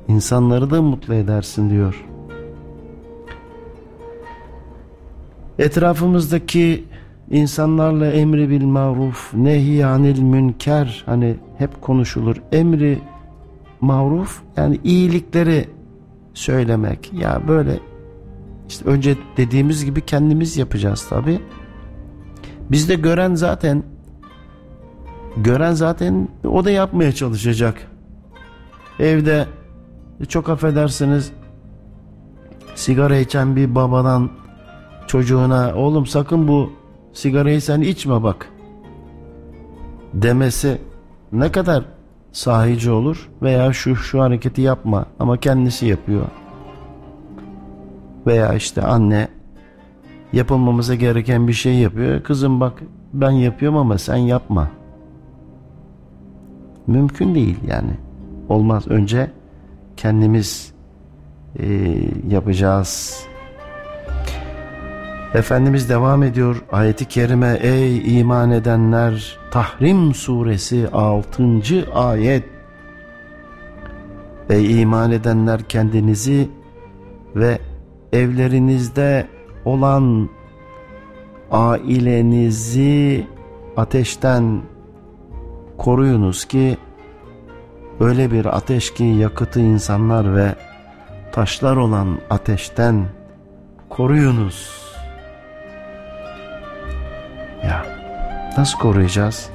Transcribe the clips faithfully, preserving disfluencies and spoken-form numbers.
insanları da mutlu edersin diyor. Etrafımızdaki insanlarla emri bil maruf, nehy anil münker, hani hep konuşulur. Emri maruf yani iyilikleri söylemek. Ya böyle işte önce dediğimiz gibi kendimiz yapacağız tabi. Biz de gören zaten gören zaten o da yapmaya çalışacak. Evde çok affedersiniz sigara içen bir babadan çocuğuna oğlum sakın bu sigarayı sen içme bak demesi ne kadar sahici olur, veya şu şu hareketi yapma ama kendisi yapıyor. Veya işte anne yapılmamıza gereken bir şey yapıyor. Kızım bak ben yapıyorum ama sen yapma. Mümkün değil yani. Olmaz. Önce kendimiz e, yapacağız. Efendimiz devam ediyor ayeti kerime. Ey iman edenler, Tahrim suresi altıncı ayet. Ey iman edenler, kendinizi ve evlerinizde olan ailenizi ateşten koruyunuz ki öyle bir ateş ki yakıtı insanlar ve taşlar olan ateşten koruyunuz. Ya nasıl koruyacağız?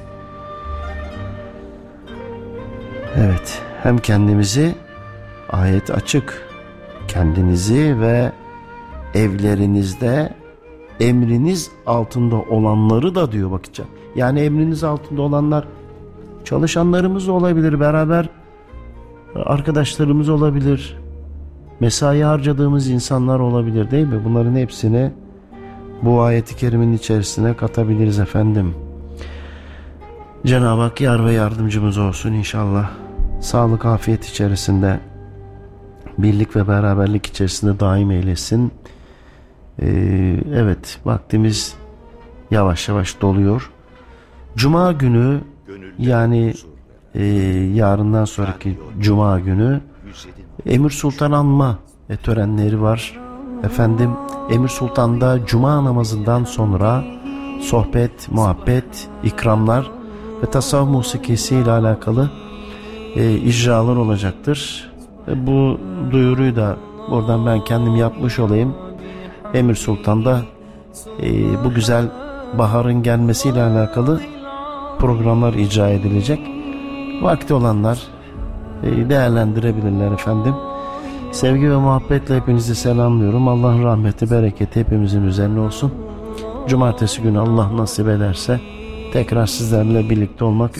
Evet, hem kendimizi, ayet açık, kendinizi ve evlerinizde emriniz altında olanları da diyor bakacağım. Yani emriniz altında olanlar çalışanlarımız olabilir, beraber arkadaşlarımız olabilir, mesai harcadığımız insanlar olabilir değil mi? Bunların hepsini bu ayeti kerimenin içerisine katabiliriz efendim. Cenab-ı Hak yar ve yardımcımız olsun inşallah. Sağlık, afiyet içerisinde, birlik ve beraberlik içerisinde daim eylesin. Ee, evet, vaktimiz yavaş yavaş doluyor. Cuma günü, yani e, yarından sonraki Cuma günü Emir Sultan Anma e, törenleri var. Efendim, Emir Sultan'da Cuma namazından sonra sohbet, muhabbet, ikramlar ve tasavvuf musikisi ile alakalı e, icralar olacaktır. E, bu duyuruyu da buradan ben kendim yapmış olayım. Emir Sultan'da e, bu güzel baharın gelmesiyle alakalı programlar icra edilecek. Vakti olanlar e, değerlendirebilirler efendim. Sevgi ve muhabbetle hepinizi selamlıyorum. Allah'ın rahmeti, bereketi hepimizin üzerine olsun. Cumartesi günü Allah nasip ederse tekrar sizlerle birlikte olmak